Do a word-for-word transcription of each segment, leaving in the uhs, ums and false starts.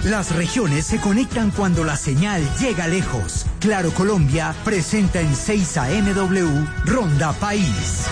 Las regiones se conectan cuando la señal llega lejos. Claro Colombia presenta en seis a eme doble u Ronda País.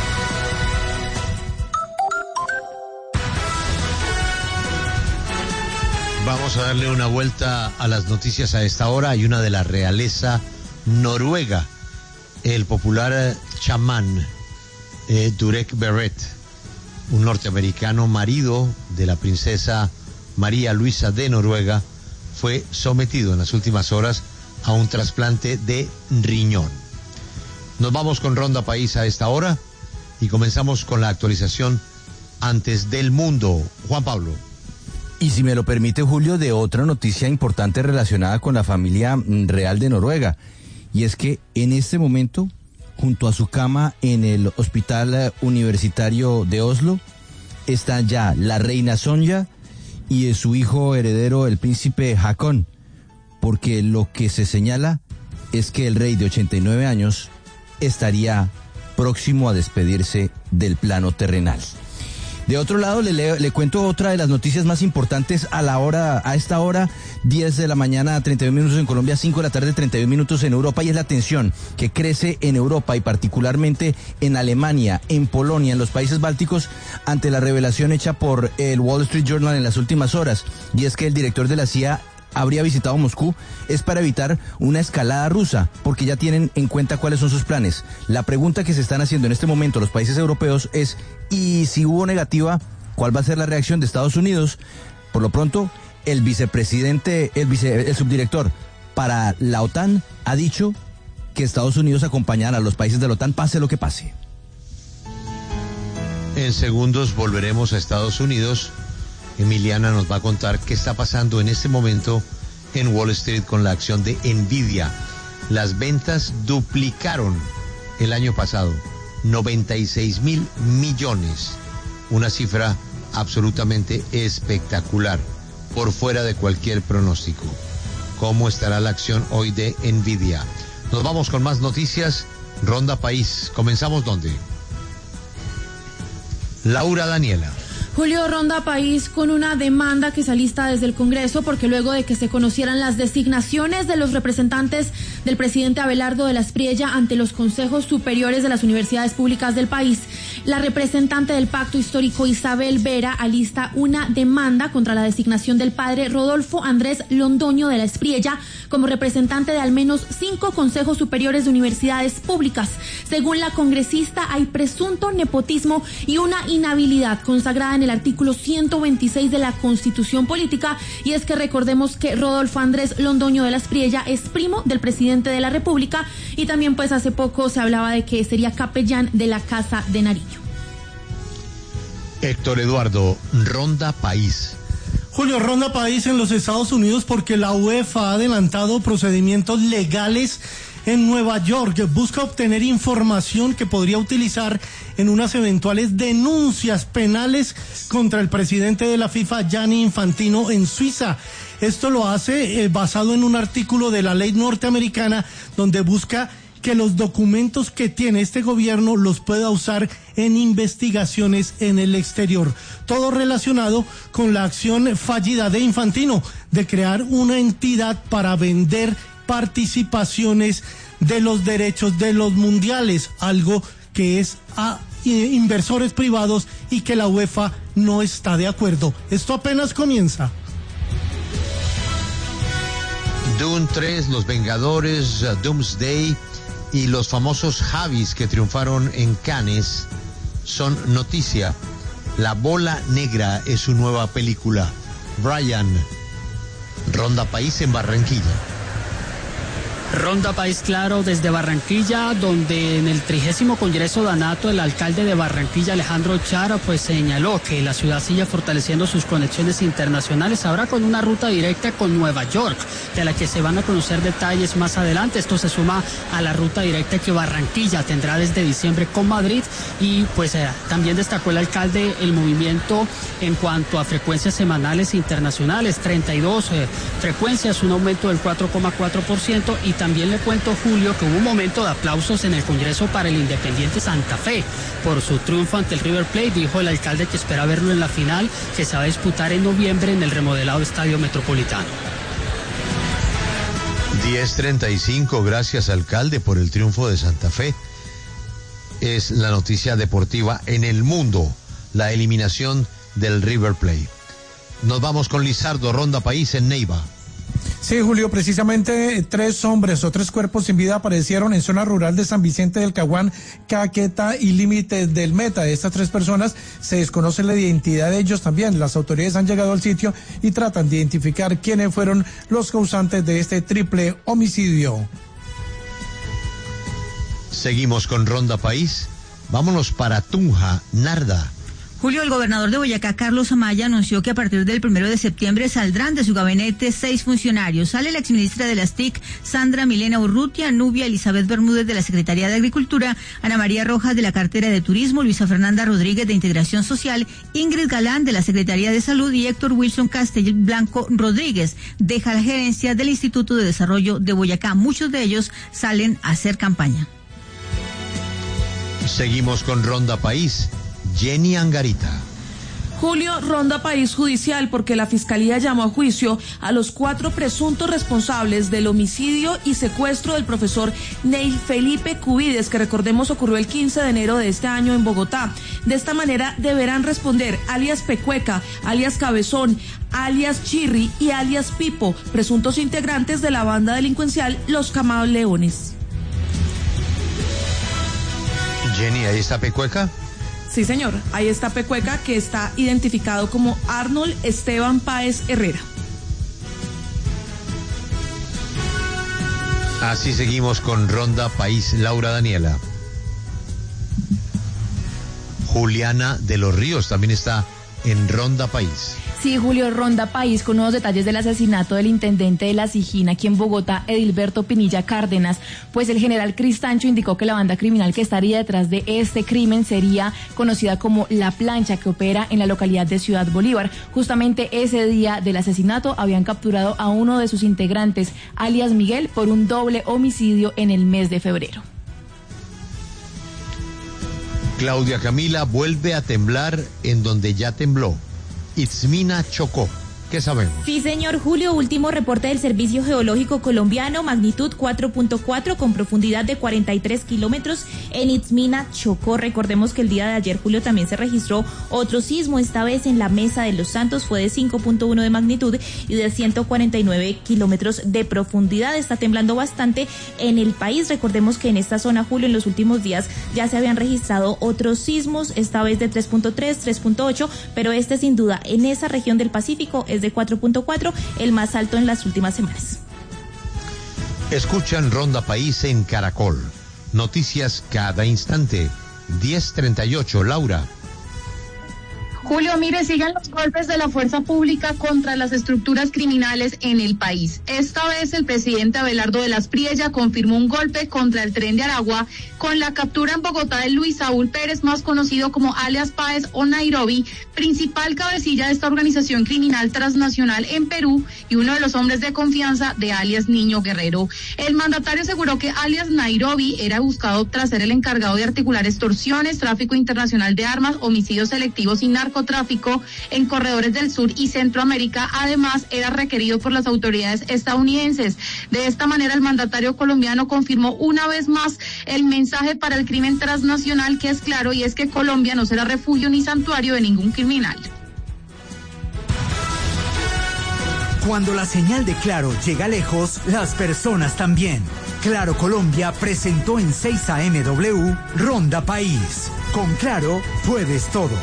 Vamos a darle una vuelta a las noticias a esta hora. Hay una de la realeza noruega, el popular chamán eh, Durek Verrett, un norteamericano marido de la princesa María Luisa de Noruega, fue sometido en las últimas horas a un trasplante de riñón. Nos vamos con Ronda País a esta hora y comenzamos con la actualización antes del mundo. Juan Pablo. Y si me lo permite, Julio, de otra noticia importante relacionada con la familia real de Noruega, y es que en este momento, junto a su cama en el Hospital Universitario de Oslo, están ya la reina Sonja y su hijo heredero, el príncipe Haakon, porque lo que se señala es que el rey de ochenta y nueve años estaría próximo a despedirse del plano terrenal. De otro lado, le, le, le cuento otra de las noticias más importantes a la hora, a esta hora, diez de la mañana, treinta y un minutos en Colombia, cinco de la tarde, treinta y un minutos en Europa, y es la tensión que crece en Europa y particularmente en Alemania, en Polonia, en los países bálticos, ante la revelación hecha por el Wall Street Journal en las últimas horas, y es que el director de la C I A habría visitado Moscú es para evitar una escalada rusa, porque ya tienen en cuenta cuáles son sus planes. La pregunta que se están haciendo en este momento los países europeos es, ¿y si hubo negativa, cuál va a ser la reacción de Estados Unidos? Por lo pronto, el vicepresidente, el, vice, el subdirector para la OTAN ha dicho que Estados Unidos acompañará a los países de la OTAN pase lo que pase. En segundos volveremos a Estados Unidos. Emiliana nos va a contar qué está pasando en este momento en Wall Street con la acción de Nvidia. Las ventas duplicaron el año pasado, noventa y seis mil millones, una cifra absolutamente espectacular, por fuera de cualquier pronóstico. ¿Cómo estará la acción hoy de Nvidia? Nos vamos con más noticias. Ronda País. ¿Comenzamos dónde? Laura Daniela. Julio, Ronda País con una demanda que se alista desde el Congreso porque luego de que se conocieran las designaciones de los representantes del presidente Abelardo de la Espriella ante los consejos superiores de las universidades públicas del país, la representante del Pacto Histórico Isabel Vera alista una demanda contra la designación del padre Rodolfo Andrés Londoño de la Espriella como representante de al menos cinco consejos superiores de universidades públicas. Según la congresista, hay presunto nepotismo y una inhabilidad consagrada en el artículo ciento veintiséis de la Constitución Política, y es que recordemos que Rodolfo Andrés Londoño de la Espriella es primo del presidente de la República y también pues hace poco se hablaba de que sería capellán de la Casa de Nariño. Héctor Eduardo, Ronda País. Julio, Ronda País en los Estados Unidos porque la UEFA ha adelantado procedimientos legales en Nueva York. Busca obtener información que podría utilizar en unas eventuales denuncias penales contra el presidente de la FIFA, Gianni Infantino, en Suiza. Esto lo hace eh, basado en un artículo de la ley norteamericana donde busca que los documentos que tiene este gobierno los pueda usar en investigaciones en el exterior. Todo relacionado con la acción fallida de Infantino de crear una entidad para vender participaciones de los derechos de los mundiales, algo que es a inversores privados y que la UEFA no está de acuerdo. Esto apenas comienza. Dune tres, Los Vengadores, uh, Doomsday y los famosos Javis que triunfaron en Cannes son noticia. La Bola Negra es su nueva película. Brian, Ronda País en Barranquilla. Ronda País Claro desde Barranquilla, donde en el trigésimo Congreso de ANATO el alcalde de Barranquilla, Alejandro Chara, pues señaló que la ciudad sigue fortaleciendo sus conexiones internacionales, ahora con una ruta directa con Nueva York, de la que se van a conocer detalles más adelante. Esto se suma a la ruta directa que Barranquilla tendrá desde diciembre con Madrid, y pues eh, también destacó el alcalde el movimiento en cuanto a frecuencias semanales internacionales, treinta y dos eh, frecuencias, un aumento del cuatro coma cuatro por ciento. Y también le cuento, Julio, que hubo un momento de aplausos en el Congreso para el Independiente Santa Fe por su triunfo ante el River Plate. Dijo el alcalde que espera verlo en la final que se va a disputar en noviembre en el remodelado Estadio Metropolitano. diez treinta y cinco, gracias alcalde por el triunfo de Santa Fe. Es la noticia deportiva en el mundo, la eliminación del River Plate. Nos vamos con Lizardo, Ronda País en Neiva. Sí, Julio, precisamente tres hombres o tres cuerpos sin vida aparecieron en zona rural de San Vicente del Caguán, Caquetá y Límite del Meta. De estas tres personas se desconoce la identidad de ellos también. Las autoridades han llegado al sitio y tratan de identificar quiénes fueron los causantes de este triple homicidio. Seguimos con Ronda País. Vámonos para Tunja, Narda. Julio, el gobernador de Boyacá, Carlos Amaya, anunció que a partir del primero de septiembre saldrán de su gabinete seis funcionarios. Sale la exministra de las T I C, Sandra Milena Urrutia, Nubia Elizabeth Bermúdez de la Secretaría de Agricultura, Ana María Rojas de la Cartera de Turismo, Luisa Fernanda Rodríguez de Integración Social, Ingrid Galán de la Secretaría de Salud y Héctor Wilson Castell Blanco Rodríguez deja la gerencia del Instituto de Desarrollo de Boyacá. Muchos de ellos salen a hacer campaña. Seguimos con Ronda País. Jenny Angarita. Julio, ronda país judicial porque la Fiscalía llamó a juicio a los cuatro presuntos responsables del homicidio y secuestro del profesor Neil Felipe Cubides, que recordemos ocurrió el quince de enero de este año en Bogotá. De esta manera deberán responder alias Pecueca, alias Cabezón, alias Chirri y alias Pipo, presuntos integrantes de la banda delincuencial Los Camaleones. Jenny, ¿ahí está Pecueca? Sí, señor. Ahí está Pecueca, que está identificado como Arnold Esteban Páez Herrera. Así seguimos con Ronda País. Laura Daniela. Juliana de los Ríos también está en Ronda País. Sí, Julio, Ronda País con nuevos detalles del asesinato del intendente de La Sijín aquí en Bogotá, Edilberto Pinilla Cárdenas. Pues el general Cristancho indicó que la banda criminal que estaría detrás de este crimen sería conocida como La Plancha, que opera en la localidad de Ciudad Bolívar. Justamente ese día del asesinato habían capturado a uno de sus integrantes, alias Miguel, por un doble homicidio en el mes de febrero. Claudia Camila, vuelve a temblar en donde ya tembló. Itzmina, Chocó. ¿Qué sabemos? Sí, señor Julio, último reporte del Servicio Geológico Colombiano, magnitud cuatro punto cuatro con profundidad de cuarenta y tres kilómetros en Itzmina, Chocó. Recordemos que el día de ayer, Julio, también se registró otro sismo, esta vez en la Mesa de los Santos, fue de cinco punto uno de magnitud y de ciento cuarenta y nueve kilómetros de profundidad. Está temblando bastante en el país. Recordemos que en esta zona, Julio, en los últimos días ya se habían registrado otros sismos, esta vez de tres punto tres, tres punto ocho, pero este sin duda en esa región del Pacífico es de cuatro punto cuatro, el más alto en las últimas semanas. Escuchan Ronda País en Caracol. Noticias cada instante. diez treinta y ocho, Laura. Julio, mire, siguen los golpes de la fuerza pública contra las estructuras criminales en el país. Esta vez el presidente Abelardo de las Priella confirmó un golpe contra el Tren de Aragua con la captura en Bogotá de Luis Saúl Pérez, más conocido como alias Páez o Nairobi, principal cabecilla de esta organización criminal transnacional en Perú y uno de los hombres de confianza de alias Niño Guerrero. El mandatario aseguró que alias Nairobi era buscado tras ser el encargado de articular extorsiones, tráfico internacional de armas, homicidios selectivos y narcotráfico en corredores del sur y Centroamérica. Además, era requerido por las autoridades estadounidenses. De esta manera, el mandatario colombiano confirmó una vez más el mensaje para el crimen transnacional, que es claro, y es que Colombia no será refugio ni santuario de ningún criminal. Cuando la señal de Claro llega lejos, las personas también. Claro Colombia presentó en seis A M W Ronda País. Con Claro puedes todo.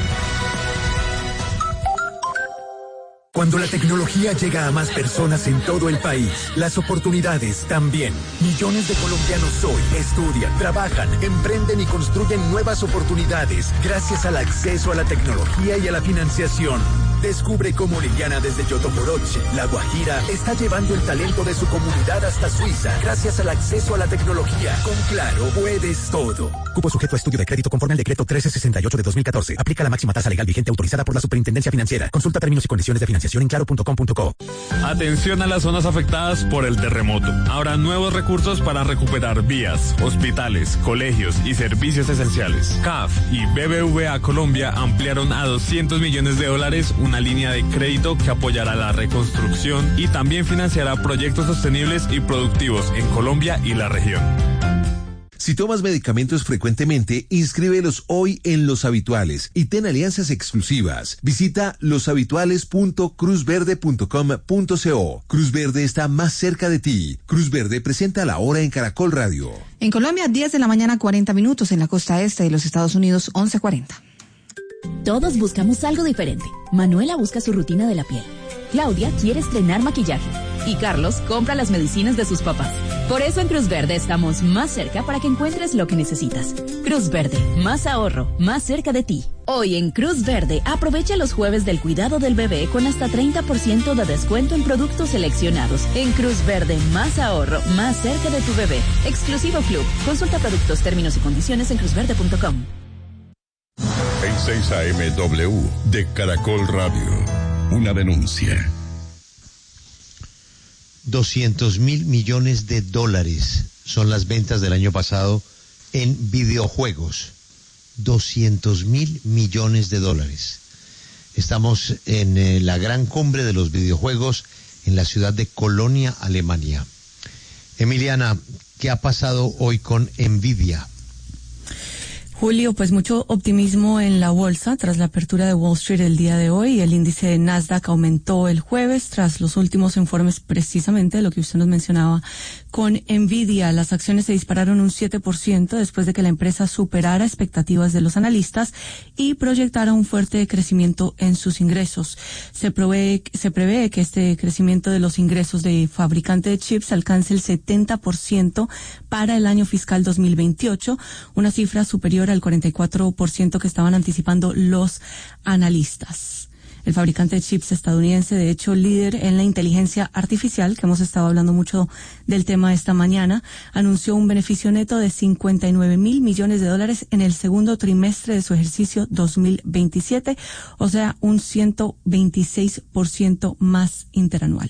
Cuando la tecnología llega a más personas en todo el país, las oportunidades también. Millones de colombianos hoy estudian, trabajan, emprenden y construyen nuevas oportunidades gracias al acceso a la tecnología y a la financiación. Descubre cómo Liliana desde Yotoporoche, La Guajira, está llevando el talento de su comunidad hasta Suiza gracias al acceso a la tecnología. Con Claro puedes todo. Cupo sujeto a estudio de crédito conforme al decreto trece sesenta y ocho de dos mil catorce. Aplica la máxima tasa legal vigente autorizada por la Superintendencia Financiera. Consulta términos y condiciones de financiación en claro punto com punto co. Atención a las zonas afectadas por el terremoto. Habrá nuevos recursos para recuperar vías, hospitales, colegios y servicios esenciales. C A F y B B V A Colombia ampliaron a doscientos millones de dólares una línea de crédito que apoyará la reconstrucción y también financiará proyectos sostenibles y productivos en Colombia y la región. Si tomas medicamentos frecuentemente, inscríbelos hoy en Los Habituales y ten alianzas exclusivas. Visita los habituales punto cruz verde punto com punto co. Cruz Verde está más cerca de ti. Cruz Verde presenta La Hora en Caracol Radio. En Colombia, diez de la mañana, cuarenta minutos. En la costa este de los Estados Unidos, once cuarenta. Todos buscamos algo diferente. Manuela busca su rutina de la piel. Claudia quiere estrenar maquillaje. Y Carlos compra las medicinas de sus papás. Por eso en Cruz Verde estamos más cerca para que encuentres lo que necesitas. Cruz Verde, más ahorro, más cerca de ti. Hoy en Cruz Verde, aprovecha los jueves del cuidado del bebé con hasta treinta por ciento de descuento en productos seleccionados. En Cruz Verde, más ahorro, más cerca de tu bebé. Exclusivo Club. Consulta productos, términos y condiciones en cruz verde punto com. En seis A M W de Caracol Radio, una denuncia. doscientos mil millones de dólares son las ventas del año pasado en videojuegos. doscientos mil millones de dólares. Estamos en eh, la gran cumbre de los videojuegos en la ciudad de Colonia, Alemania. Emiliana, ¿qué ha pasado hoy con Nvidia? Julio, pues mucho optimismo en la bolsa tras la apertura de Wall Street el día de hoy. El índice de Nasdaq aumentó el jueves tras los últimos informes precisamente de lo que usted nos mencionaba con Nvidia. Las acciones se dispararon un siete por ciento después de que la empresa superara expectativas de los analistas y proyectara un fuerte crecimiento en sus ingresos. Se prevé, se prevé que este crecimiento de los ingresos de fabricante de chips alcance el setenta por ciento para el año fiscal dos mil veintiocho, una cifra superior al cuarenta y cuatro por ciento que estaban anticipando los analistas. El fabricante de chips estadounidense, de hecho líder en la inteligencia artificial, que hemos estado hablando mucho del tema esta mañana, anunció un beneficio neto de cincuenta y nueve mil millones de dólares en el segundo trimestre de su ejercicio dos mil veintisiete, o sea, un ciento veintiséis por ciento más interanual.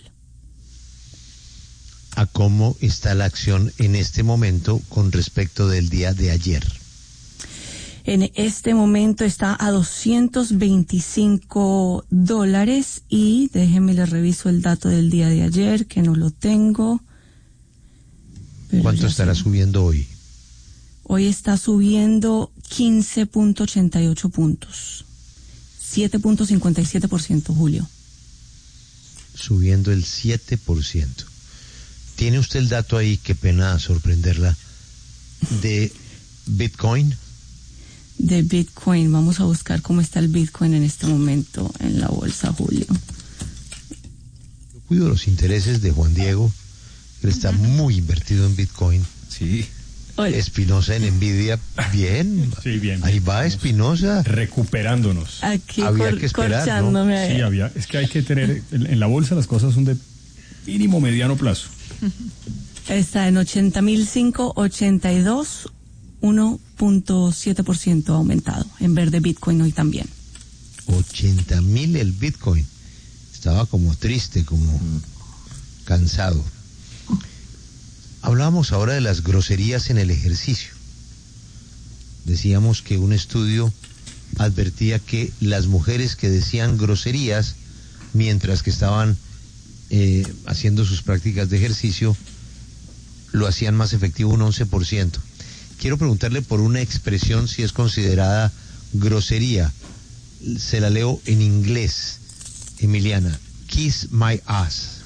¿A cómo está la acción en este momento con respecto del día de ayer? En este momento está a doscientos veinticinco dólares y déjenme les reviso el dato del día de ayer, que no lo tengo. ¿Cuánto estará sé. subiendo hoy? Hoy está subiendo quince punto ochenta y ocho puntos. siete punto cincuenta y siete por ciento, Julio. Subiendo el siete por ciento. ¿Tiene usted el dato ahí, qué pena sorprenderla, de Bitcoin? De Bitcoin, vamos a buscar cómo está el Bitcoin en este momento en la bolsa, Julio. Yo cuido los intereses de Juan Diego, él está muy invertido en Bitcoin. Sí. Espinosa en Nvidia, bien. Sí, bien. Ahí va Espinosa. Recuperándonos. Aquí había cor- que esperar, ¿no? Sí, había. Es que hay que tener, en, en la bolsa las cosas son de mínimo mediano plazo. Está en ochenta mil quinientos ochenta y dos, uno punto siete por ciento aumentado en verde Bitcoin hoy también. ochenta mil el Bitcoin. Estaba como triste, como cansado. Hablábamos ahora de las groserías en el ejercicio. Decíamos que un estudio advertía que las mujeres que decían groserías mientras que estaban eh, haciendo sus prácticas de ejercicio lo hacían más efectivo un once por ciento. Quiero preguntarle por una expresión si es considerada grosería. Se la leo en inglés, Emiliana. Kiss my ass.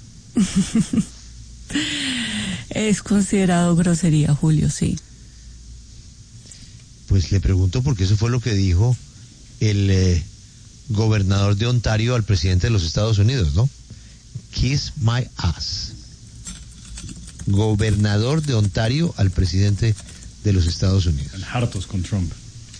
Es considerado grosería, Julio, sí. Pues le pregunto porque eso fue lo que dijo el eh, gobernador de Ontario al presidente de los Estados Unidos, ¿no? Kiss my ass. Gobernador de Ontario al presidente de los Estados Unidos. Hartos con Trump.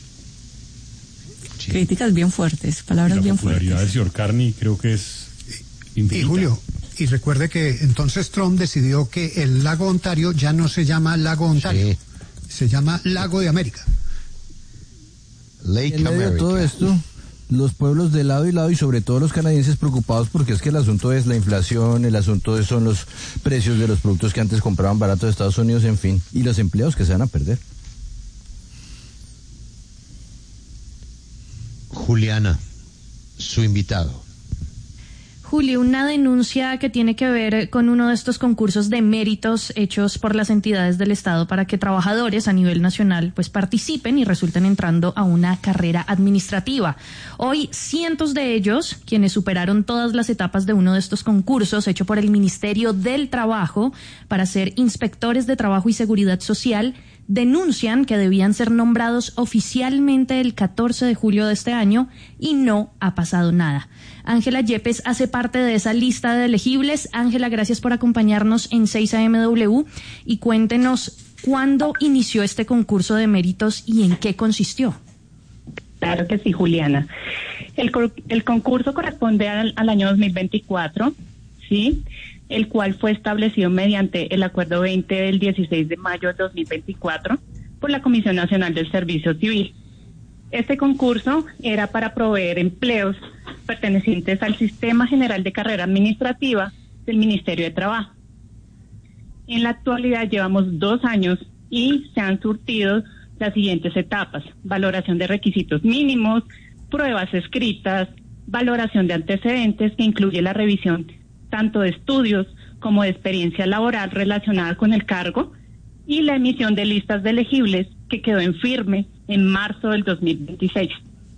Sí. Críticas bien fuertes, palabras bien fuertes. La popularidad del señor Carney creo que es infinita. Y Julio, y recuerde que entonces Trump decidió que el lago Ontario ya no se llama lago Ontario, sí. Se llama Lago de América. Lake en medio America. De todo esto, los pueblos de lado y lado y sobre todo los canadienses preocupados porque es que el asunto es la inflación, el asunto son los precios de los productos que antes compraban baratos de Estados Unidos, en fin, y los empleos que se van a perder. Juliana, su invitado. Julio, una denuncia que tiene que ver con uno de estos concursos de méritos hechos por las entidades del Estado para que trabajadores a nivel nacional pues participen y resulten entrando a una carrera administrativa. Hoy, cientos de ellos, quienes superaron todas las etapas de uno de estos concursos hecho por el Ministerio del Trabajo para ser inspectores de trabajo y seguridad social, denuncian que debían ser nombrados oficialmente el catorce de julio de este año y no ha pasado nada. Ángela Yepes hace parte de esa lista de elegibles. Ángela, gracias por acompañarnos en seis A M W y cuéntenos cuándo inició este concurso de méritos y en qué consistió. Claro que sí, Juliana. El, el concurso corresponde al, al año dos mil veinticuatro, ¿sí?, el cual fue establecido mediante el Acuerdo veinte del dieciséis de mayo de dos mil veinticuatro por la Comisión Nacional del Servicio Civil. Este concurso era para proveer empleos pertenecientes al Sistema General de Carrera Administrativa del Ministerio de Trabajo. En la actualidad llevamos dos años y se han surtido las siguientes etapas: valoración de requisitos mínimos, pruebas escritas, valoración de antecedentes, que incluye la revisión tanto de estudios como de experiencia laboral relacionada con el cargo, y la emisión de listas de elegibles, que quedó en firme en marzo del dos mil veintiséis.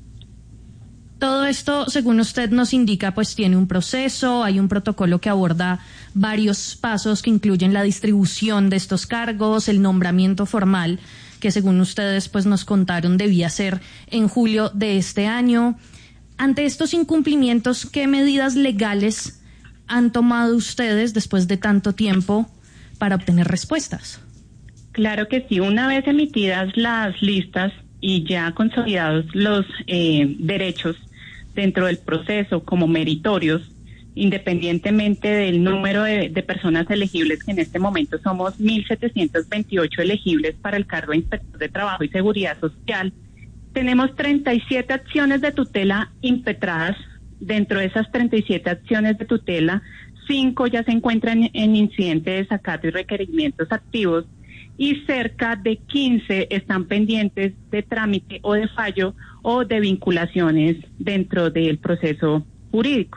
Todo esto, según usted nos indica, pues tiene un proceso, hay un protocolo que aborda varios pasos que incluyen la distribución de estos cargos, el nombramiento formal, que según ustedes pues nos contaron debía ser en julio de este año. Ante estos incumplimientos, ¿qué medidas legales han tomado ustedes después de tanto tiempo para obtener respuestas? Claro que sí. Una vez emitidas las listas y ya consolidados los eh, derechos dentro del proceso como meritorios, independientemente del número de, de personas elegibles, que en este momento somos mil setecientos veintiocho elegibles para el cargo de inspector de trabajo y seguridad social, tenemos treinta y siete acciones de tutela impetradas. Dentro de esas treinta y siete acciones de tutela, cinco ya se encuentran en incidente de desacato y requerimientos activos, y cerca de quince están pendientes de trámite o de fallo o de vinculaciones dentro del proceso jurídico.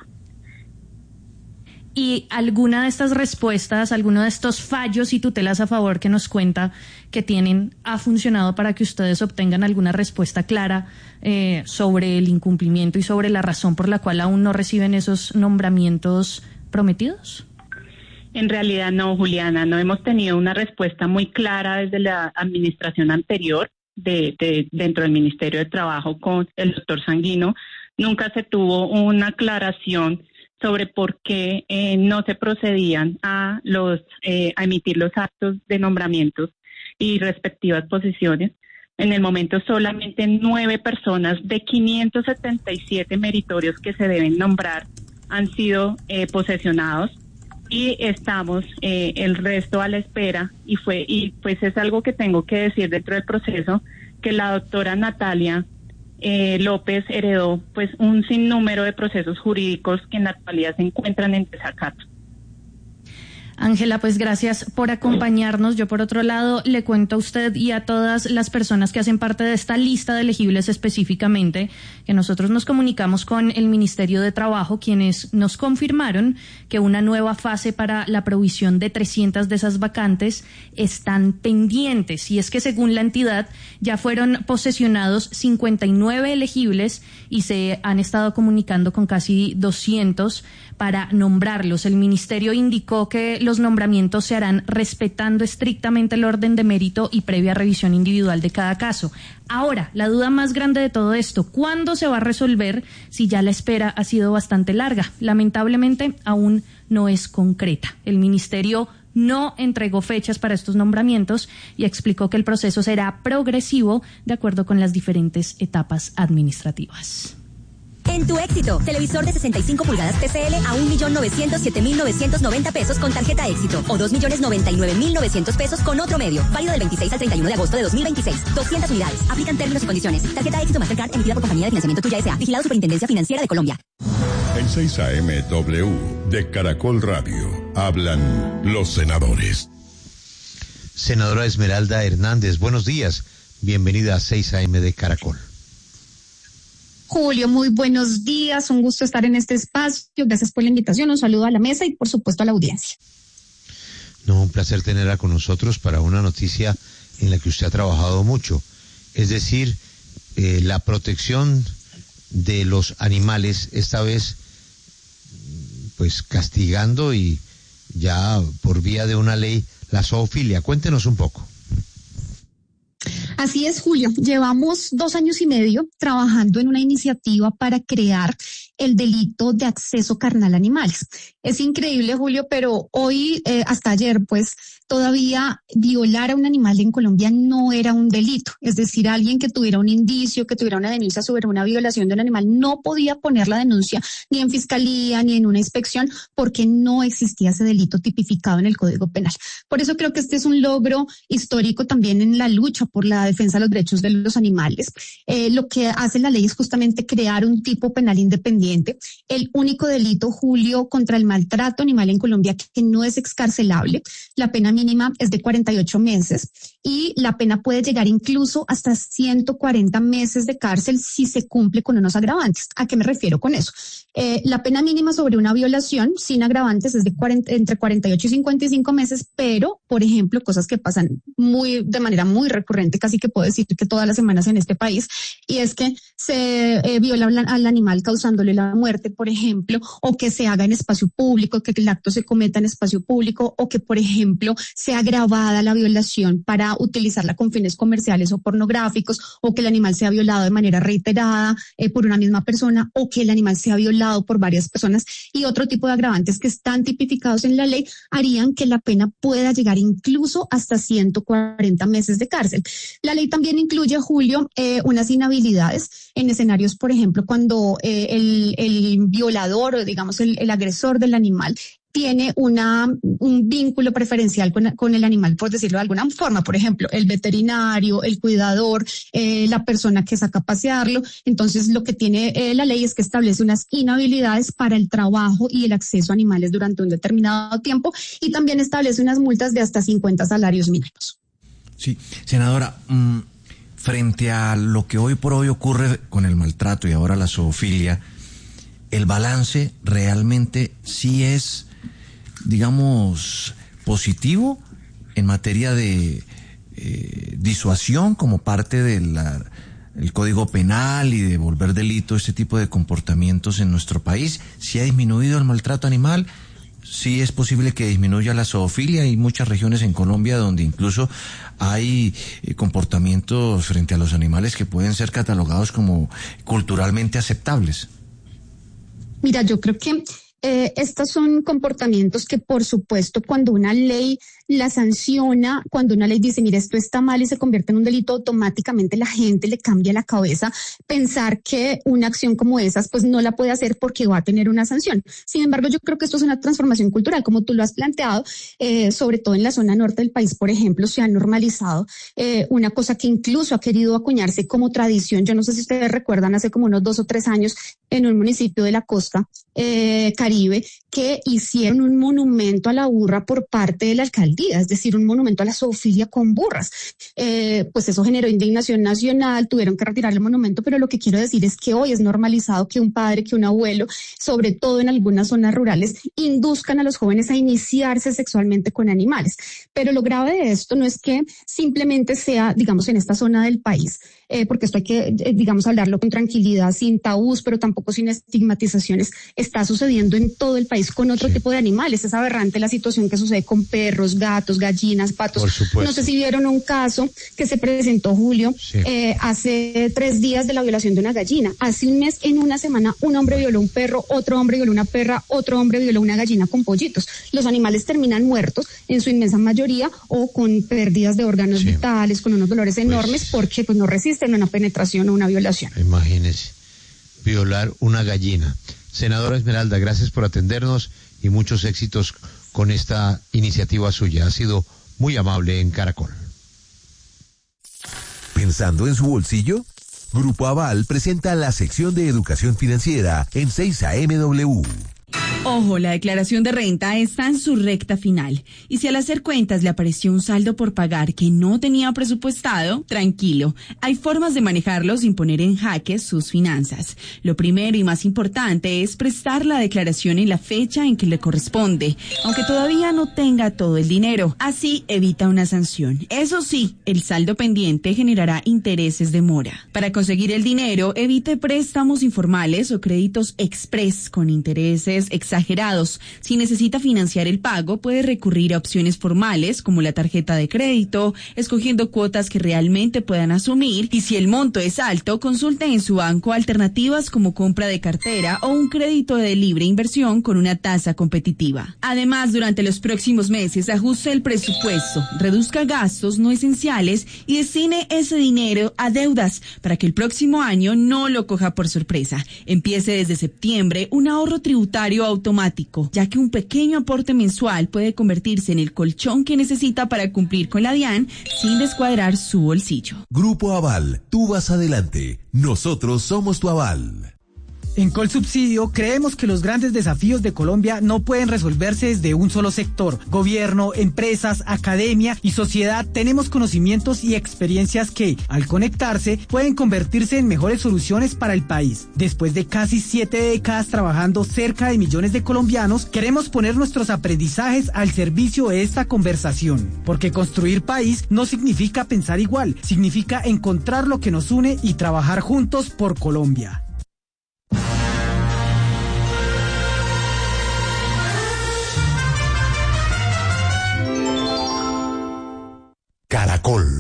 ¿Y alguna de estas respuestas, alguno de estos fallos y tutelas a favor que nos cuenta que tienen, ha funcionado para que ustedes obtengan alguna respuesta clara eh, sobre el incumplimiento y sobre la razón por la cual aún no reciben esos nombramientos prometidos? En realidad no, Juliana, no hemos tenido una respuesta muy clara desde la administración anterior de, de dentro del Ministerio de Trabajo con el doctor Sanguino. Nunca se tuvo una aclaración sobre por qué eh, no se procedían a los eh, a emitir los actos de nombramientos y respectivas posiciones. En el momento solamente nueve personas de quinientos setenta y siete meritorios que se deben nombrar han sido eh, posesionados, y estamos eh, el resto a la espera, y fue y pues es algo que tengo que decir dentro del proceso, que la doctora Natalia Eh, López heredó pues un sinnúmero de procesos jurídicos que en la actualidad se encuentran en desacato. Ángela, pues gracias por acompañarnos. Yo, por otro lado, le cuento a usted y a todas las personas que hacen parte de esta lista de elegibles específicamente, que nosotros nos comunicamos con el Ministerio de Trabajo, quienes nos confirmaron que una nueva fase para la provisión de trescientas de esas vacantes están pendientes. Y es que, según la entidad, ya fueron posesionados cincuenta y nueve elegibles y se han estado comunicando con casi doscientos para nombrarlos. El ministerio indicó que los nombramientos se harán respetando estrictamente el orden de mérito y previa revisión individual de cada caso. Ahora, la duda más grande de todo esto, ¿cuándo se va a resolver si ya la espera ha sido bastante larga? Lamentablemente, aún no es concreta. El ministerio no entregó fechas para estos nombramientos y explicó que el proceso será progresivo de acuerdo con las diferentes etapas administrativas. En tu Éxito, televisor de sesenta y cinco pulgadas T C L a un millón novecientos siete mil novecientos noventa pesos con tarjeta Éxito, o dos millones noventa y nueve mil novecientos pesos con otro medio. Válido del veintiséis al treinta y uno de agosto de dos mil veintiséis. doscientas unidades. Aplican términos y condiciones. Tarjeta Éxito Mastercard emitida por Compañía de Financiamiento Tuya S A. Vigilado Superintendencia Financiera de Colombia. En seis A M W de Caracol Radio hablan los senadores. Senadora Esmeralda Hernández, buenos días. Bienvenida a seis A M de Caracol. Julio, muy buenos días, un gusto estar en este espacio, gracias por la invitación, un saludo a la mesa y por supuesto a la audiencia. No, un placer tenerla con nosotros para una noticia en la que usted ha trabajado mucho, es decir, eh, la protección de los animales, esta vez pues castigando y ya por vía de una ley la zoofilia. Cuéntenos un poco. Así es, Julio. Llevamos dos años y medio trabajando en una iniciativa para crear el delito de acceso carnal a animales. Es increíble, Julio, pero hoy, eh, hasta ayer, pues, todavía violar a un animal en Colombia no era un delito. Es decir, alguien que tuviera un indicio, que tuviera una denuncia sobre una violación de un animal, no podía poner la denuncia ni en fiscalía ni en una inspección porque no existía ese delito tipificado en el Código Penal. Por eso creo que este es un logro histórico también en la lucha por la defensa de los derechos de los animales. Eh, lo que hace la ley es justamente crear un tipo penal independiente. El único delito, Julio, contra el maltrato animal en Colombia que no es excarcelable. La pena mínima es de cuarenta y ocho meses y la pena puede llegar incluso hasta ciento cuarenta meses de cárcel si se cumple con unos agravantes. ¿A qué me refiero con eso? Eh, la pena mínima sobre una violación sin agravantes es de cuarenta, entre cuarenta y ocho y cincuenta y cinco meses, pero, por ejemplo, cosas que pasan muy de manera muy recurrente, casi que puedo decir que todas las semanas en este país, y es que se eh, viola al animal causándole la muerte, por ejemplo, o que se haga en espacio público, que el acto se cometa en espacio público, o que, por ejemplo, sea grabada la violación para utilizarla con fines comerciales o pornográficos, o que el animal sea violado de manera reiterada eh, por una misma persona, o que el animal sea violado por varias personas, y otro tipo de agravantes que están tipificados en la ley harían que la pena pueda llegar incluso hasta ciento cuarenta meses de cárcel. La ley también incluye, Julio, eh, unas inhabilidades en escenarios, por ejemplo, cuando eh, el, el violador o digamos el, el agresor del animal tiene una, un vínculo preferencial con, con el animal, por decirlo de alguna forma. Por ejemplo, el veterinario, el cuidador, eh, la persona que saca a pasearlo. Entonces, lo que tiene eh, la ley es que establece unas inhabilidades para el trabajo y el acceso a animales durante un determinado tiempo y también establece unas multas de hasta cincuenta salarios mínimos. Sí, senadora, mmm, frente a lo que hoy por hoy ocurre con el maltrato y ahora la zoofilia, el balance realmente sí es, digamos, positivo en materia de eh, disuasión como parte del Código Penal y de volver delito este tipo de comportamientos en nuestro país. ¿Sí ha disminuido el maltrato animal? Sí es posible que disminuya la zoofilia. Hay muchas regiones en Colombia donde incluso hay eh, comportamientos frente a los animales que pueden ser catalogados como culturalmente aceptables. Mira, yo creo que Eh, estos son comportamientos que, por supuesto, cuando una ley la sanciona, cuando una ley dice, mira, esto está mal y se convierte en un delito, automáticamente la gente le cambia la cabeza pensar que una acción como esas pues no la puede hacer porque va a tener una sanción. Sin embargo, yo creo que esto es una transformación cultural, como tú lo has planteado, eh, sobre todo en la zona norte del país, por ejemplo, se ha normalizado eh, una cosa que incluso ha querido acuñarse como tradición. Yo no sé si ustedes recuerdan, hace como unos dos o tres años, en un municipio de la costa eh, Caribe, que hicieron un monumento a la burra por parte de la alcaldía, es decir, un monumento a la zoofilia con burras. Eh, pues eso generó indignación nacional, tuvieron que retirar el monumento, pero lo que quiero decir es que hoy es normalizado que un padre, que un abuelo, sobre todo en algunas zonas rurales, induzcan a los jóvenes a iniciarse sexualmente con animales. Pero lo grave de esto no es que simplemente sea, digamos, en esta zona del país, eh, porque esto hay que, eh, digamos, hablarlo con tranquilidad, sin tabús, pero tampoco sin estigmatizaciones. Está sucediendo en todo el país con otro sí. tipo de animales. Es aberrante la situación que sucede con perros, gatos, gallinas, patos. No sé si vieron un caso que se presentó, Julio, sí. eh, hace tres días de la violación de una gallina. Hace un mes, en una semana, un hombre violó un perro, otro hombre violó una perra, otro hombre violó una gallina con pollitos. Los animales terminan muertos en su inmensa mayoría o con pérdidas de órganos sí. vitales, con unos dolores enormes pues, porque pues no resisten una penetración o una violación. Imagínese, violar una gallina. Senadora Esmeralda, gracias por atendernos y muchos éxitos con esta iniciativa suya. Ha sido muy amable en Caracol. ¿Pensando en su bolsillo? Grupo Aval presenta la sección de educación financiera en seis A M W. Ojo, la declaración de renta está en su recta final. Y si al hacer cuentas le apareció un saldo por pagar que no tenía presupuestado, tranquilo. Hay formas de manejarlo sin poner en jaque sus finanzas. Lo primero y más importante es prestar la declaración en la fecha en que le corresponde, aunque todavía no tenga todo el dinero. Así evita una sanción. Eso sí, el saldo pendiente generará intereses de mora. Para conseguir el dinero, evite préstamos informales o créditos express con intereses exagerados. Exagerados. Si necesita financiar el pago, puede recurrir a opciones formales como la tarjeta de crédito, escogiendo cuotas que realmente puedan asumir, y si el monto es alto, consulte en su banco alternativas como compra de cartera o un crédito de libre inversión con una tasa competitiva. Además, durante los próximos meses, ajuste el presupuesto, reduzca gastos no esenciales y destine ese dinero a deudas para que el próximo año no lo coja por sorpresa. Empiece desde septiembre un ahorro tributario automático automático, ya que un pequeño aporte mensual puede convertirse en el colchón que necesita para cumplir con la DIAN sin descuadrar su bolsillo. Grupo Aval, tú vas adelante, nosotros somos tu aval. En Colsubsidio creemos que los grandes desafíos de Colombia no pueden resolverse desde un solo sector. Gobierno, empresas, academia y sociedad tenemos conocimientos y experiencias que, al conectarse, pueden convertirse en mejores soluciones para el país. Después de casi siete décadas trabajando cerca de millones de colombianos, queremos poner nuestros aprendizajes al servicio de esta conversación. Porque construir país no significa pensar igual, significa encontrar lo que nos une y trabajar juntos por Colombia. Caracol.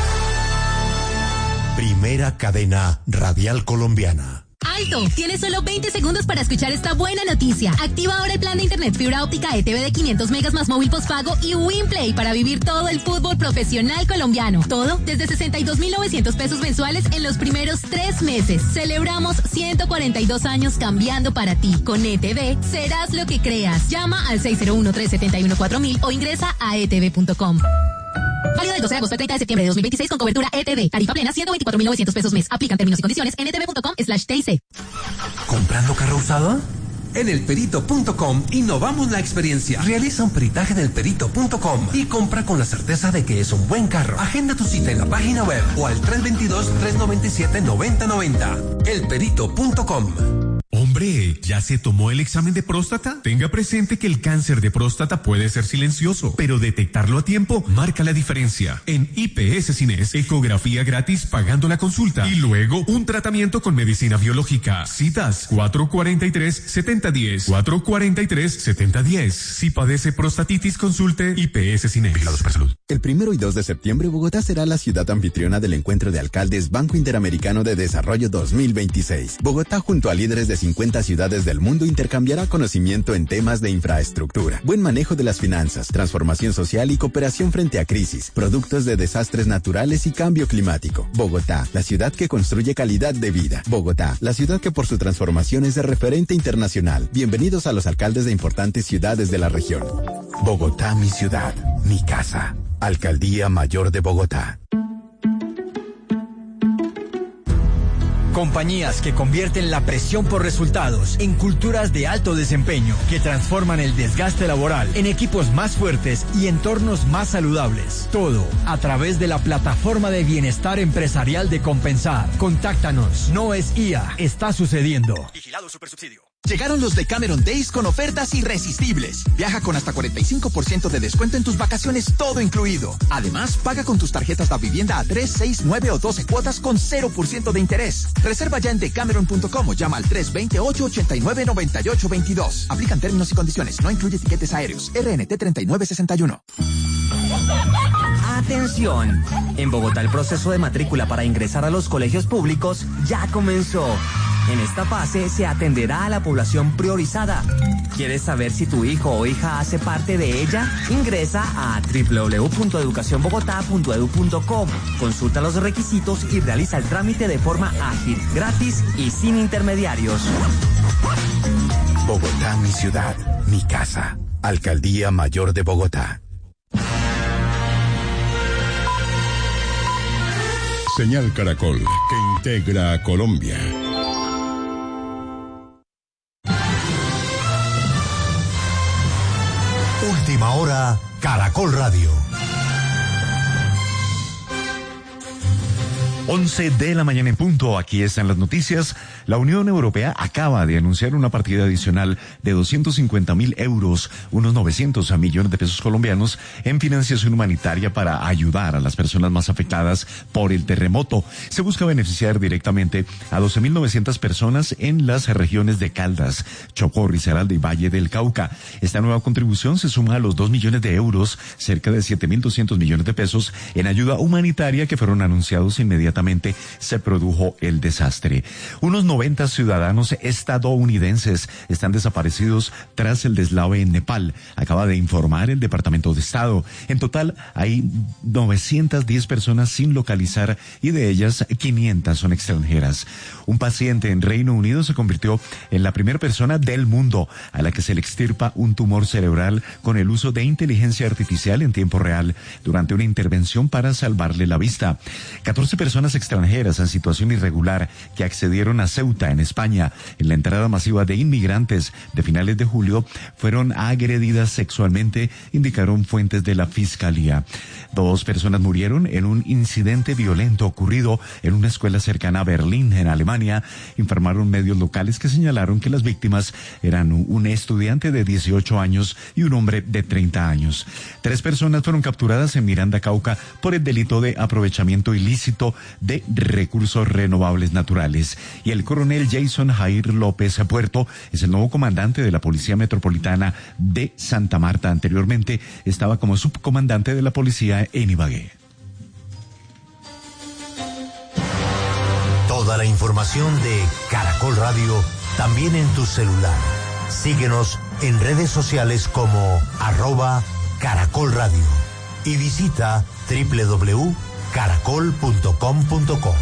Primera cadena radial colombiana. ¡Alto! Tienes solo veinte segundos para escuchar esta buena noticia. Activa ahora el plan de internet fibra óptica E T V de quinientos megas más móvil postpago y WinPlay para vivir todo el fútbol profesional colombiano. Todo desde sesenta y dos mil novecientos pesos mensuales en los primeros tres meses. Celebramos ciento cuarenta y dos años cambiando para ti. Con E T V serás lo que creas. Llama al seis cero uno, tres siete uno, cuatro mil o ingresa a e t v punto com. Válido del doce de agosto al treinta de septiembre de dos mil veintiséis con cobertura E T V. Tarifa plena ciento veinticuatro mil novecientos pesos mes. Aplican términos y condiciones en e t v punto com slash t i c. ¿Comprando carro usado? En elperito punto com innovamos la experiencia. Realiza un peritaje en elperito punto com y compra con la certeza de que es un buen carro. Agenda tu cita en la página web o al tres dos dos, tres nueve siete, nueve cero nueve cero. elperito punto com. Hombre, ¿ya se tomó el examen de próstata? Tenga presente que el cáncer de próstata puede ser silencioso, pero detectarlo a tiempo marca la diferencia. En I P S Cines, ecografía gratis pagando la consulta y luego un tratamiento con medicina biológica. Citas cuatro cuatro tres, siete cero uno cero, cuatro cuatro tres, siete cero uno cero. Si padece prostatitis, consulte I P S Cines. Vigilados por salud. El primero y dos de septiembre, Bogotá será la ciudad anfitriona del Encuentro de Alcaldes Banco Interamericano de Desarrollo dos mil veintiséis. Bogotá, junto a líderes de cincuenta ciudades del mundo, intercambiará conocimiento en temas de infraestructura, buen manejo de las finanzas, transformación social y cooperación frente a crisis, productos de desastres naturales y cambio climático. Bogotá, la ciudad que construye calidad de vida. Bogotá, la ciudad que por su transformación es de referente internacional. Bienvenidos a los alcaldes de importantes ciudades de la región. Bogotá, mi ciudad, mi casa. Alcaldía Mayor de Bogotá. Compañías que convierten la presión por resultados en culturas de alto desempeño, que transforman el desgaste laboral en equipos más fuertes y entornos más saludables. Todo a través de la plataforma de bienestar empresarial de Compensar. Contáctanos. No es I A, está sucediendo. Vigilado Supersubsidio. Llegaron los Decameron Days con ofertas irresistibles. Viaja con hasta cuarenta y cinco por ciento de descuento en tus vacaciones, todo incluido. Además, paga con tus tarjetas da vivienda a tres, seis, nueve o doce cuotas con cero por ciento de interés. Reserva ya en decameron punto com o llama al tres dos ocho, ocho nueve, nueve ocho dos dos. Aplican términos y condiciones. No incluye tiquetes aéreos. R N T treinta y nueve sesenta y uno. ¡Atención! En Bogotá el proceso de matrícula para ingresar a los colegios públicos ya comenzó. En esta fase se atenderá a la población priorizada. ¿Quieres saber si tu hijo o hija hace parte de ella? Ingresa a doble u doble u doble u punto educación bogotá punto e d u punto com. Consulta los requisitos y realiza el trámite de forma ágil, gratis y sin intermediarios. Bogotá, mi ciudad, mi casa. Alcaldía Mayor de Bogotá. Señal Caracol, que integra a Colombia. Última hora, Caracol Radio. once de la mañana en punto, aquí están las noticias. La Unión Europea acaba de anunciar una partida adicional de doscientos cincuenta mil euros, unos novecientos millones de pesos colombianos, en financiación humanitaria para ayudar a las personas más afectadas por el terremoto. Se busca beneficiar directamente a doce mil novecientas personas en las regiones de Caldas, Chocó, Risaralda y Valle del Cauca. Esta nueva contribución se suma a los dos millones de euros, cerca de siete mil doscientos millones de pesos, en ayuda humanitaria que fueron anunciados inmediatamente se produjo el desastre. Unos noventa ciudadanos estadounidenses están desaparecidos tras el deslave en Nepal, acaba de informar el Departamento de Estado. En total hay novecientas diez personas sin localizar y de ellas quinientas son extranjeras. Un paciente en Reino Unido se convirtió en la primera persona del mundo a la que se le extirpa un tumor cerebral con el uso de inteligencia artificial en tiempo real durante una intervención para salvarle la vista. catorce personas extranjeras en situación irregular que accedieron a Ceuta, en España, en la entrada masiva de inmigrantes de finales de julio, fueron agredidas sexualmente, indicaron fuentes de la Fiscalía. Dos personas murieron en un incidente violento ocurrido en una escuela cercana a Berlín, en Alemania, informaron medios locales que señalaron que las víctimas eran un estudiante de dieciocho años y un hombre de treinta años. Tres personas fueron capturadas en Miranda, Cauca, por el delito de aprovechamiento ilícito de recursos renovables naturales. Y el coronel Jason Jair López Puerto es el nuevo comandante de la Policía Metropolitana de Santa Marta. Anteriormente estaba como subcomandante de la policía en Ibagué. Toda la información de Caracol Radio también en tu celular. Síguenos en redes sociales como arroba Caracol Radio y visita doble u doble u doble u punto caracol punto com punto co.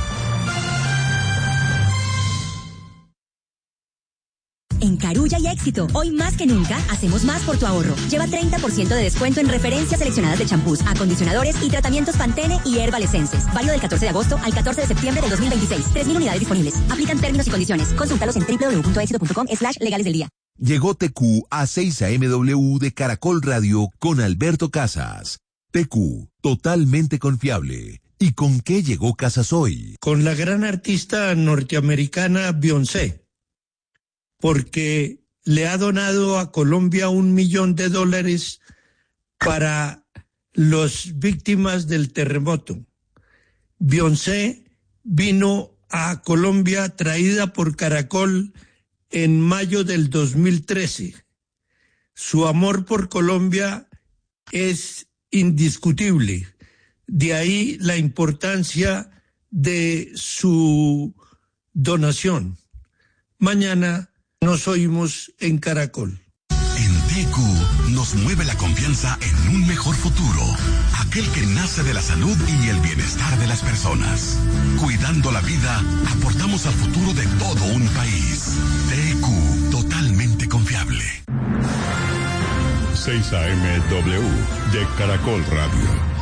En Carulla y Éxito, hoy más que nunca, hacemos más por tu ahorro. Lleva treinta por ciento de descuento en referencias seleccionadas de champús, acondicionadores y tratamientos Pantene y Herbal Essences. Válido del catorce de agosto al catorce de septiembre del dos mil veintiséis. tres mil unidades disponibles. Aplican términos y condiciones. Consúltalos en doble u doble u doble u punto éxito punto com slash legales del día. Llegó T Q a seis A M W de Caracol Radio con Alberto Casas. T Q, totalmente confiable. ¿Y con qué llegó Casas hoy? Con la gran artista norteamericana Beyoncé, porque le ha donado a Colombia un millón de dólares para las víctimas del terremoto. Beyoncé vino a Colombia traída por Caracol en mayo del dos mil trece. Su amor por Colombia es indiscutible. De ahí la importancia de su donación. Mañana nos oímos en Caracol. En T Q nos mueve la confianza en un mejor futuro, aquel que nace de la salud y el bienestar de las personas. Cuidando la vida, aportamos al futuro de todo un país. T Q, totalmente confiable. seis A M W de Caracol Radio.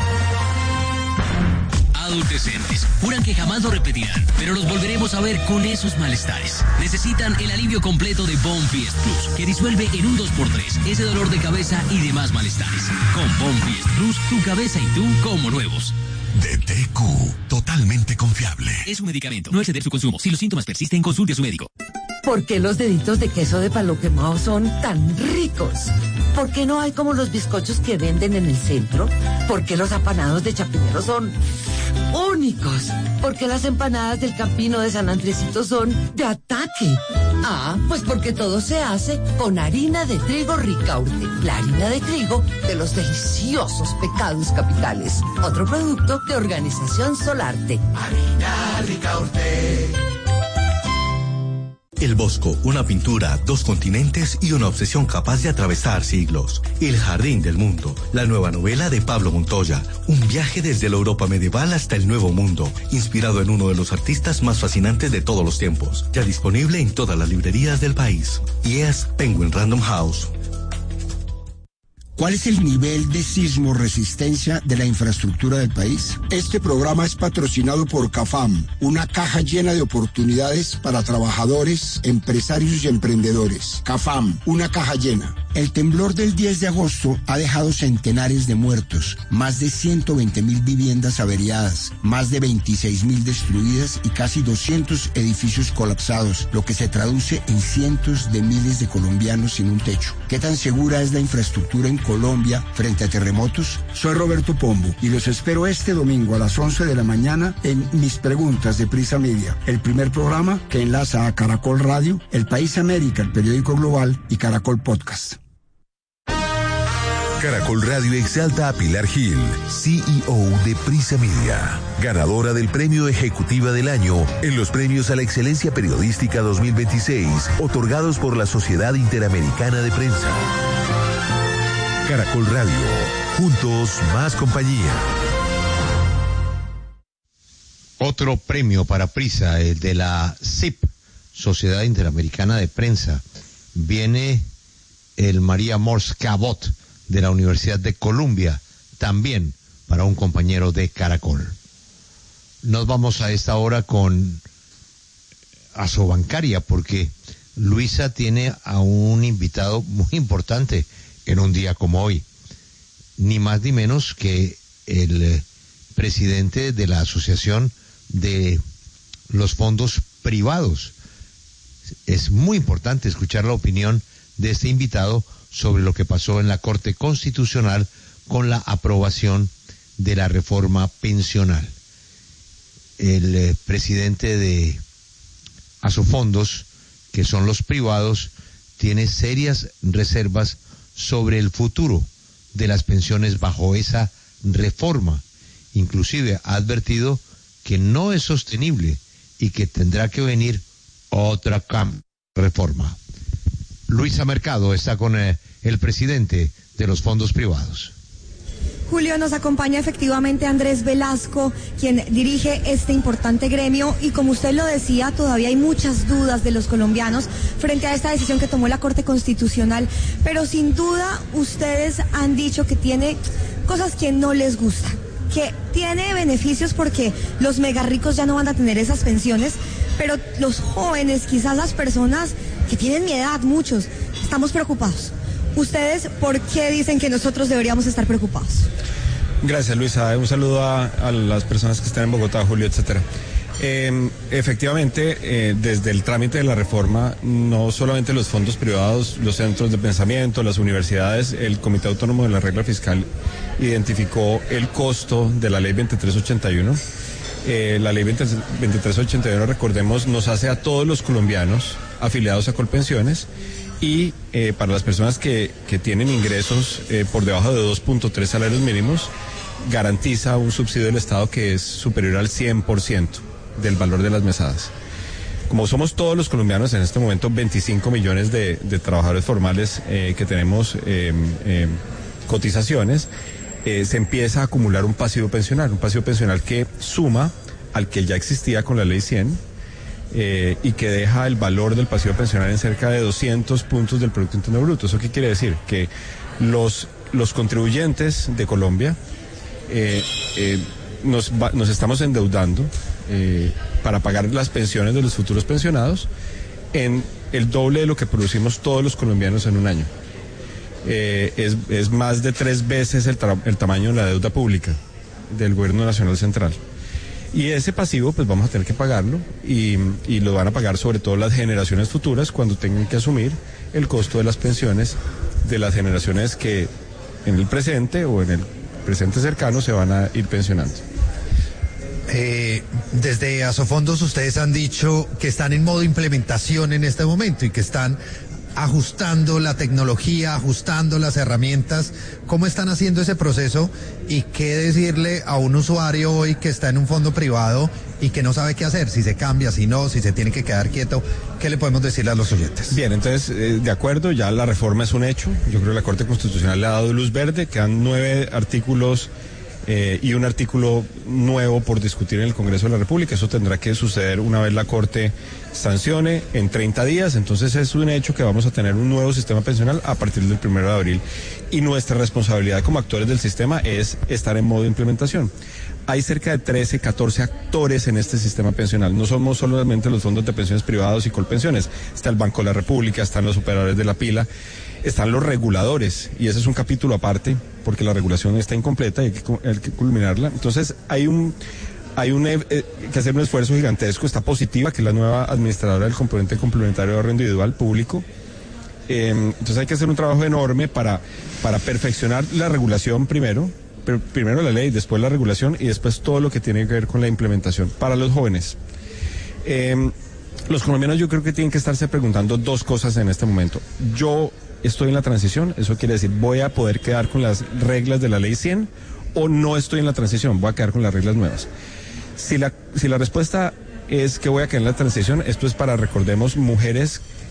Adolescentes juran que jamás lo repetirán, pero los volveremos a ver con esos malestares. Necesitan el alivio completo de Bonfiest Plus, que disuelve en un dos por tres ese dolor de cabeza y demás malestares. Con Bonfiest Plus, tu cabeza y tú como nuevos. De T Q, totalmente confiable. Es un medicamento, no exceder su consumo. Si los síntomas persisten, consulte a su médico. ¿Por qué los deditos de queso de palo quemado son tan ricos? ¿Por qué no hay como los bizcochos que venden en el centro? ¿Por qué los apanados de Chapinero son únicos? ¿Por qué las empanadas del Campino de San Andresito son de ataque? Ah, pues porque todo se hace con harina de trigo Ricaurte, la harina de trigo de los deliciosos pecados capitales. Otro producto de Organización Solarte. Harina Ricaurte. El Bosco, una pintura, dos continentes y una obsesión capaz de atravesar siglos. El Jardín del Mundo, la nueva novela de Pablo Montoya. Un viaje desde la Europa medieval hasta el Nuevo Mundo, inspirado en uno de los artistas más fascinantes de todos los tiempos. Ya disponible en todas las librerías del país. Y es Penguin Random House. ¿Cuál es el nivel de sismo resistencia de la infraestructura del país? Este programa es patrocinado por CAFAM, una caja llena de oportunidades para trabajadores, empresarios y emprendedores. CAFAM, una caja llena. El temblor del diez de agosto ha dejado centenares de muertos, más de ciento veinte mil viviendas averiadas, más de veintiséis mil destruidas y casi doscientos edificios colapsados, lo que se traduce en cientos de miles de colombianos sin un techo. ¿Qué tan segura es la infraestructura en Colombia frente a terremotos? Soy Roberto Pombo y los espero este domingo a las once de la mañana en Mis Preguntas de Prisa Media, el primer programa que enlaza a Caracol Radio, El País América, el periódico global y Caracol Podcast. Caracol Radio exalta a Pilar Gil, C E O de Prisa Media, ganadora del Premio Ejecutiva del Año en los Premios a la Excelencia Periodística dos mil veintiséis, otorgados por la Sociedad Interamericana de Prensa. Caracol Radio, juntos más compañía. Otro premio para Prisa, el de la S I P, Sociedad Interamericana de Prensa. Viene el María Morse Cabot de la Universidad de Columbia, también para un compañero de Caracol. Nos vamos a esta hora con Asobancaria, porque Luisa tiene a un invitado muy importante en un día como hoy, ni más ni menos que el presidente de la Asociación de los Fondos Privados. Es muy importante escuchar la opinión de este invitado sobre lo que pasó en la Corte Constitucional con la aprobación de la reforma pensional. El eh, presidente de Asofondos, que son los privados, tiene serias reservas sobre el futuro de las pensiones bajo esa reforma. Inclusive ha advertido que no es sostenible y que tendrá que venir otra reforma. Luisa Mercado está con eh, el presidente de los fondos privados. Julio, nos acompaña efectivamente Andrés Velasco, quien dirige este importante gremio, y como usted lo decía, todavía hay muchas dudas de los colombianos frente a esta decisión que tomó la Corte Constitucional, pero sin duda ustedes han dicho que tiene cosas que no les gustan, que tiene beneficios porque los mega ricos ya no van a tener esas pensiones, pero los jóvenes, quizás las personas que tienen mi edad, muchos, estamos preocupados. ¿Ustedes por qué dicen que nosotros deberíamos estar preocupados? Gracias, Luisa. Un saludo a, a las personas que están en Bogotá, Julio, etcétera. Eh, efectivamente, eh, desde el trámite de la reforma, no solamente los fondos privados, los centros de pensamiento, las universidades, el Comité Autónomo de la Regla Fiscal identificó el costo de la ley veintitrés ochenta y uno. Eh, la ley veintitrés ochenta y uno, recordemos, nos hace a todos los colombianos afiliados a Colpensiones, y eh, para las personas que, que tienen ingresos eh, por debajo de dos punto tres salarios mínimos, garantiza un subsidio del Estado que es superior al cien por ciento del valor de las mesadas. Como somos todos los colombianos en este momento, veinticinco millones de, de trabajadores formales eh, que tenemos eh, eh, cotizaciones, eh, se empieza a acumular un pasivo pensional, un pasivo pensional que suma al que ya existía con la ley cien, Eh, y que deja el valor del pasivo pensional en cerca de doscientos puntos del Producto Interno Bruto. ¿Eso qué quiere decir? Que los, los contribuyentes de Colombia eh, eh, nos, va, nos estamos endeudando eh, para pagar las pensiones de los futuros pensionados en el doble de lo que producimos todos los colombianos en un año. Eh, es, es más de tres veces el, el tamaño de la deuda pública del Gobierno Nacional Central. Y ese pasivo pues vamos a tener que pagarlo, y, y lo van a pagar sobre todo las generaciones futuras cuando tengan que asumir el costo de las pensiones de las generaciones que en el presente o en el presente cercano se van a ir pensionando. Eh, desde Asofondos ustedes han dicho que están en modo implementación en este momento y que están ajustando la tecnología, ajustando las herramientas. ¿Cómo están haciendo ese proceso y qué decirle a un usuario hoy que está en un fondo privado y que no sabe qué hacer, si se cambia, si no, si se tiene que quedar quieto? ¿Qué le podemos decirle a los oyentes? Bien, entonces, eh, de acuerdo, ya la reforma es un hecho. Yo creo que la Corte Constitucional le ha dado luz verde, quedan nueve artículos eh, y un artículo nuevo por discutir en el Congreso de la República. Eso tendrá que suceder una vez la Corte sancione en treinta días. Entonces es un hecho que vamos a tener un nuevo sistema pensional a partir del primero de abril. Y nuestra responsabilidad como actores del sistema es estar en modo de implementación. Hay cerca de trece, catorce actores en este sistema pensional. No somos solamente los fondos de pensiones privados y Colpensiones. Está el Banco de la República, están los operadores de la pila, están los reguladores, y ese es un capítulo aparte, porque la regulación está incompleta y hay que, hay que culminarla. Entonces hay un hay un, eh, que hacer un esfuerzo gigantesco. Está Positiva, que es la nueva administradora del componente complementario de ahorro individual público. Eh, entonces hay que hacer un trabajo enorme para, para perfeccionar la regulación primero, pero primero la ley, después la regulación y después todo lo que tiene que ver con la implementación. Para los jóvenes, eh, los colombianos yo creo que tienen que estarse preguntando dos cosas en este momento. Yo estoy en la transición, eso quiere decir, voy a poder quedar con las reglas de la ley cien, o no estoy en la transición, voy a quedar con las reglas nuevas. Si la, si la respuesta es que voy a quedar en la transición, esto es para, recordemos, mujeres